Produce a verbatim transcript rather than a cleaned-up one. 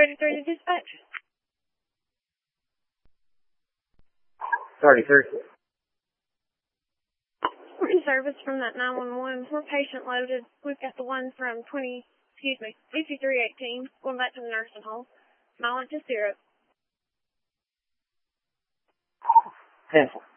eighty-three to dispatch. thirty-three. We're in service from that nine one one. We're patient loaded. We've got the one from twenty, excuse me, fifty-three eighteen going back to the nursing home. Mileage is zero. Cancel.